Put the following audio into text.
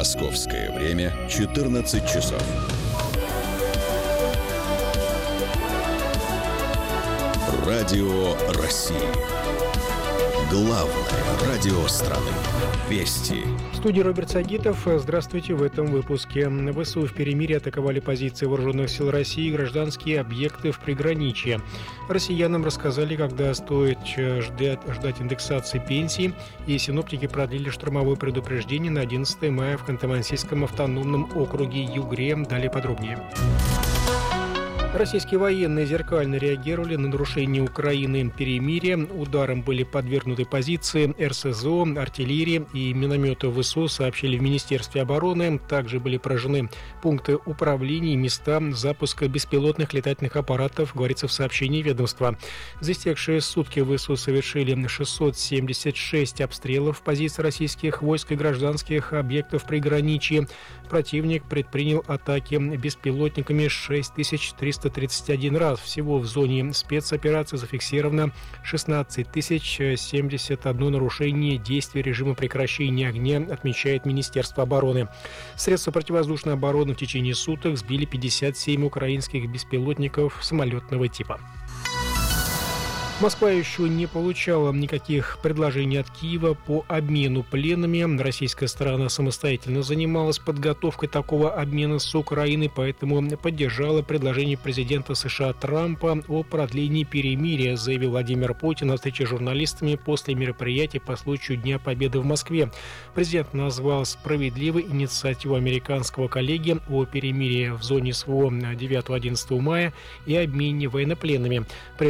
Московское время 14 часов. Радио России. Главное радио страны. Вести. В студии Роберт Сагитов. Здравствуйте. В этом выпуске. ВСУ в перемирии атаковали позиции вооруженных сил России и гражданские объекты в приграничье. Россиянам рассказали, когда стоит ждать индексации пенсий, и синоптики продлили штормовое предупреждение на 11 мая в Ханты-Мансийском автономном округе Югре. Далее подробнее. Российские военные зеркально реагировали на нарушение Украины перемирия. Ударом были подвергнуты позиции РСЗО, артиллерии и минометы ВСУ, сообщили в Министерстве обороны. Также были поражены пункты управления и места запуска беспилотных летательных аппаратов, говорится в сообщении ведомства. За истекшие сутки ВСУ совершили 676 обстрелов позиций российских войск и гражданских объектов приграничья. Противник предпринял атаки беспилотниками 6331 раз. Всего в зоне спецоперации зафиксировано 16 071 нарушение действий режима прекращения огня, отмечает Министерство обороны. Средства противовоздушной обороны в течение суток сбили 57 украинских беспилотников самолетного типа. Москва еще не получала никаких предложений от Киева по обмену пленными. Российская сторона самостоятельно занималась подготовкой такого обмена с Украиной, поэтому поддержала предложение президента США Трампа о продлении перемирия, заявил Владимир Путин на встрече с журналистами после мероприятия по случаю Дня Победы в Москве. Президент назвал справедливой инициативу американского коллеги о перемирии в зоне СВО 9-11 мая и обмене военнопленными.